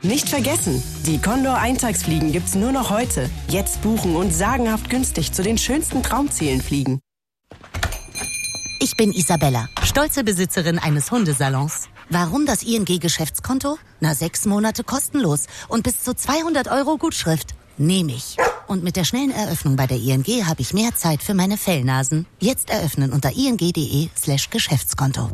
Nicht vergessen, die Condor Eintagsfliegen gibt's nur noch heute. Jetzt buchen und sagenhaft günstig zu den schönsten Traumzielen fliegen. Ich bin Isabella, stolze Besitzerin eines Hundesalons. Warum das ING-Geschäftskonto? 6 Monate kostenlos und bis zu 200 € Gutschrift. Nehme ich. Und mit der schnellen Eröffnung bei der ING habe ich mehr Zeit für meine Fellnasen. Jetzt eröffnen unter ing.de/Geschäftskonto.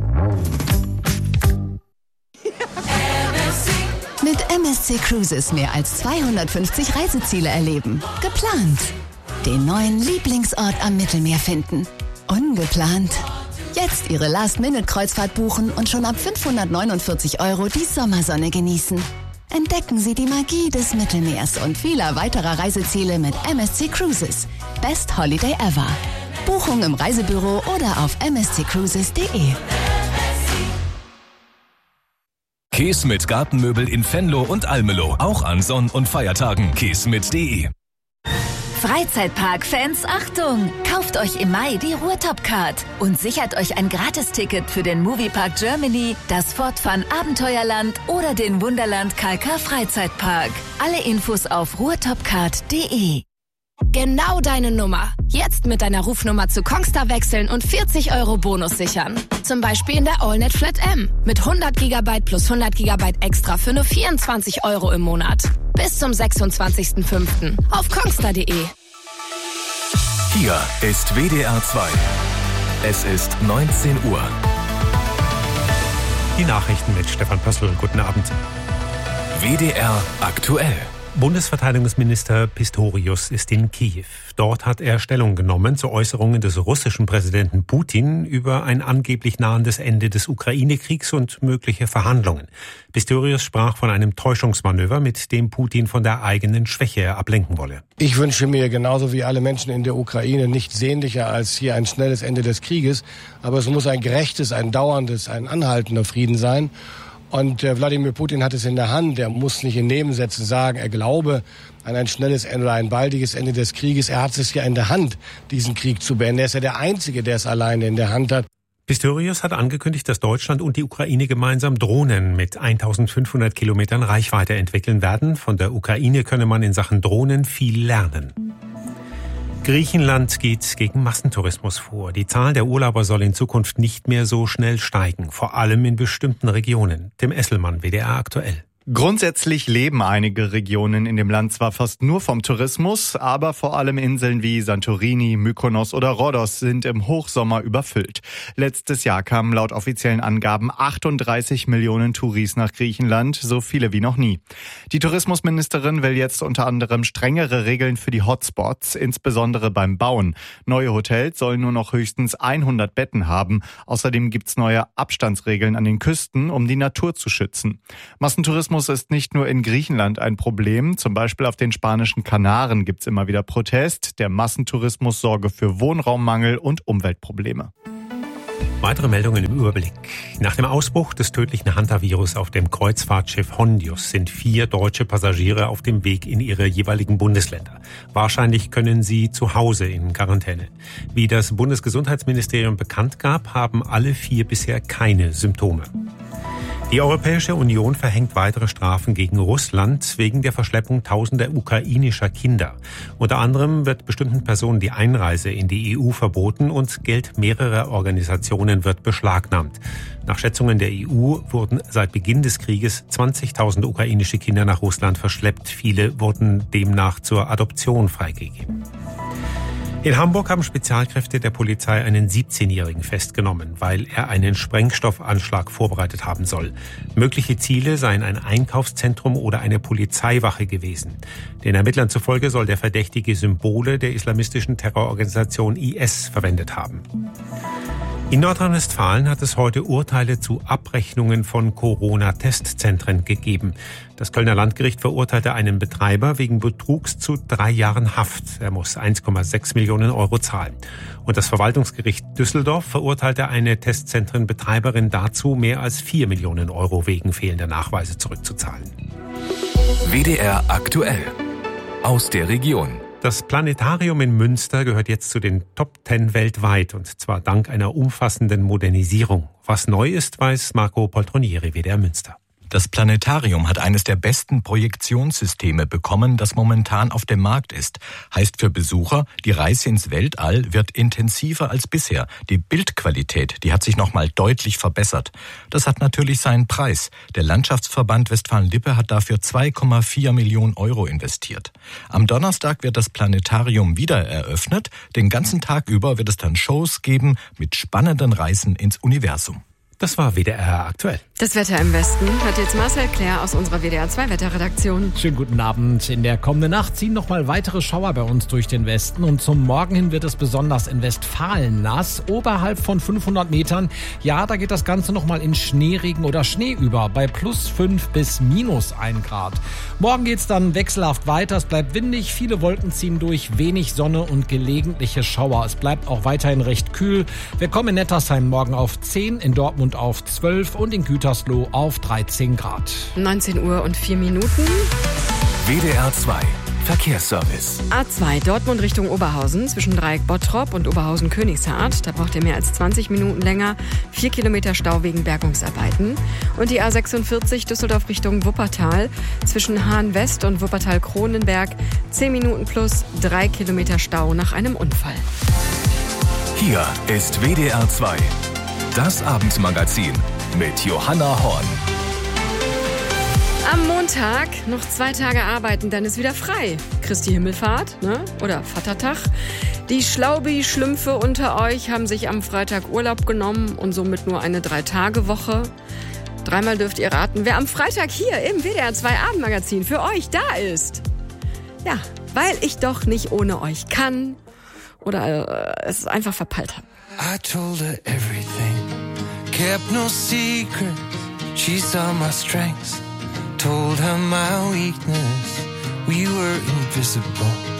Mit MSC Cruises mehr als 250 Reiseziele erleben. Geplant. Den neuen Lieblingsort am Mittelmeer finden. Ungeplant. Jetzt Ihre Last-Minute-Kreuzfahrt buchen und schon ab 549 € die Sommersonne genießen. Entdecken Sie die Magie des Mittelmeers und vieler weiterer Reiseziele mit MSC Cruises. Best Holiday ever. Buchung im Reisebüro oder auf msccruises.de. Keesmit Gartenmöbel in Venlo und Almelo. Auch an Sonn- und Feiertagen. keesmit.de. Freizeitpark-Fans, Achtung! Kauft euch im Mai die Ruhrtop-Card und sichert euch ein Gratisticket für den Moviepark Germany, das Fort Fun Abenteuerland oder den Wunderland KK Freizeitpark. Alle Infos auf ruhrtopcard.de. Genau deine Nummer. Jetzt mit deiner Rufnummer zu Kongstar wechseln und 40 € Bonus sichern. Zum Beispiel in der AllNet Flat M. Mit 100 GB plus 100 GB extra für nur 24 € im Monat. Bis zum 26.05. auf kongstar.de. Hier ist WDR 2. Es ist 19 Uhr. Die Nachrichten mit Stefan Pössl. Guten Abend. WDR aktuell. Bundesverteidigungsminister Pistorius ist in Kiew. Dort hat er Stellung genommen zu Äußerungen des russischen Präsidenten Putin über ein angeblich nahendes Ende des Ukraine-Kriegs und mögliche Verhandlungen. Pistorius sprach von einem Täuschungsmanöver, mit dem Putin von der eigenen Schwäche ablenken wolle. Ich wünsche mir genauso wie alle Menschen in der Ukraine nichts sehnlicher als hier ein schnelles Ende des Krieges. Aber es muss ein gerechtes, ein dauerndes, ein anhaltender Frieden sein. Und Wladimir Putin hat es in der Hand. Er muss nicht in Nebensätzen sagen, er glaube an ein schnelles Ende oder ein baldiges Ende des Krieges. Er hat es ja in der Hand, diesen Krieg zu beenden. Er ist ja der Einzige, der es alleine in der Hand hat. Pistorius hat angekündigt, dass Deutschland und die Ukraine gemeinsam Drohnen mit 1500 Kilometern Reichweite entwickeln werden. Von der Ukraine könne man in Sachen Drohnen viel lernen. Griechenland geht gegen Massentourismus vor. Die Zahl der Urlauber soll in Zukunft nicht mehr so schnell steigen, vor allem in bestimmten Regionen. Tim Esselmann, WDR aktuell. Grundsätzlich leben einige Regionen in dem Land zwar fast nur vom Tourismus, aber vor allem Inseln wie Santorini, Mykonos oder Rhodos sind im Hochsommer überfüllt. Letztes Jahr kamen laut offiziellen Angaben 38 Millionen Touris nach Griechenland, so viele wie noch nie. Die Tourismusministerin will jetzt unter anderem strengere Regeln für die Hotspots, insbesondere beim Bauen. Neue Hotels sollen nur noch höchstens 100 Betten haben. Außerdem gibt's neue Abstandsregeln an den Küsten, um die Natur zu schützen. Massentourismus ist nicht nur in Griechenland ein Problem. Zum Beispiel auf den spanischen Kanaren gibt's immer wieder Protest. Der Massentourismus sorge für Wohnraummangel und Umweltprobleme. Weitere Meldungen im Überblick. Nach dem Ausbruch des tödlichen Hantavirus auf dem Kreuzfahrtschiff Hondius sind 4 deutsche Passagiere auf dem Weg in ihre jeweiligen Bundesländer. Wahrscheinlich können sie zu Hause in Quarantäne. Wie das Bundesgesundheitsministerium bekannt gab, haben alle 4 bisher keine Symptome. Die Europäische Union verhängt weitere Strafen gegen Russland wegen der Verschleppung tausender ukrainischer Kinder. Unter anderem wird bestimmten Personen die Einreise in die EU verboten und Geld mehrerer Organisationen wird beschlagnahmt. Nach Schätzungen der EU wurden seit Beginn des Krieges 20.000 ukrainische Kinder nach Russland verschleppt. Viele wurden demnach zur Adoption freigegeben. In Hamburg haben Spezialkräfte der Polizei einen 17-Jährigen festgenommen, weil er einen Sprengstoffanschlag vorbereitet haben soll. Mögliche Ziele seien ein Einkaufszentrum oder eine Polizeiwache gewesen. Den Ermittlern zufolge soll der Verdächtige Symbole der islamistischen Terrororganisation IS verwendet haben. In Nordrhein-Westfalen hat es heute Urteile zu Abrechnungen von Corona-Testzentren gegeben. Das Kölner Landgericht verurteilte einen Betreiber wegen Betrugs zu 3 Jahren Haft. Er muss 1,6 Millionen € zahlen. Und das Verwaltungsgericht Düsseldorf verurteilte eine Testzentrenbetreiberin dazu, mehr als 4 Millionen € wegen fehlender Nachweise zurückzuzahlen. WDR aktuell. Aus der Region. Das Planetarium in Münster gehört jetzt zu den Top 10 weltweit, und zwar dank einer umfassenden Modernisierung. Was neu ist, weiß Marco Poltronieri, WDR Münster. Das Planetarium hat eines der besten Projektionssysteme bekommen, das momentan auf dem Markt ist. Heißt für Besucher, die Reise ins Weltall wird intensiver als bisher. Die Bildqualität, die hat sich nochmal deutlich verbessert. Das hat natürlich seinen Preis. Der Landschaftsverband Westfalen-Lippe hat dafür 2,4 Millionen Euro investiert. Am Donnerstag wird das Planetarium wieder eröffnet. Den ganzen Tag über wird es dann Shows geben mit spannenden Reisen ins Universum. Das war WDR aktuell. Das Wetter im Westen hat jetzt Marcel Claire aus unserer WDR 2 Wetterredaktion. Schönen guten Abend. In der kommenden Nacht ziehen nochmal weitere Schauer bei uns durch den Westen und zum Morgen hin wird es besonders in Westfalen nass, oberhalb von 500 Metern. Ja, da geht das Ganze nochmal in Schneeregen oder Schnee über, bei +5 bis -1 Grad. Morgen geht's dann wechselhaft weiter, es bleibt windig, viele Wolken ziehen durch, wenig Sonne und gelegentliche Schauer. Es bleibt auch weiterhin recht kühl. Wir kommen in Nettersheim morgen auf 10, in Dortmund auf 12 und in Gütersloh auf 13 Grad. 19 Uhr und 4 Minuten. WDR 2 Verkehrsservice. A2 Dortmund Richtung Oberhausen zwischen Dreieck Bottrop und Oberhausen-Königshardt. Da braucht ihr mehr als 20 Minuten länger. 4 Kilometer Stau wegen Bergungsarbeiten. Und die A46 Düsseldorf Richtung Wuppertal zwischen Hahn-West und Wuppertal-Kronenberg. 10 Minuten plus 3 Kilometer Stau nach einem Unfall. Hier ist WDR 2. Das Abendmagazin mit Johanna Horn. Am Montag noch 2 Tage arbeiten, dann ist wieder frei. Christi Himmelfahrt, ne? Oder Vatertag. Die Schlaubi-Schlümpfe unter euch haben sich am Freitag Urlaub genommen und somit nur eine 3-Tage-Woche. Dreimal dürft ihr raten, wer am Freitag hier im WDR 2 Abendmagazin für euch da ist. Ja, weil ich doch nicht ohne euch kann oder es einfach verpeilt habe. I told her everything, kept no secrets. She saw my strengths, told her my weakness. We were invisible.